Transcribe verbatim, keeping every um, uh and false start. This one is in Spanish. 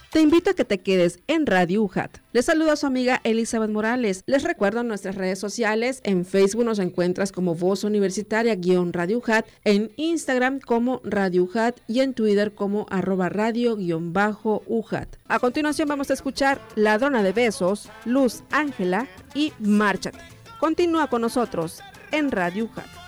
Te invito a que te quedes en Radio U J A T. Les saluda a su amiga Elizabeth Morales. Les recuerdo nuestras redes sociales. En Facebook nos encuentras como Voz Universitaria-Radio U J A T, en Instagram como Radio U J A T y en Twitter como arroba radio-U J A T. A continuación vamos a escuchar Ladrona de Besos, Luz Ángela y Márchate. Continúa con nosotros en Radio U J A T.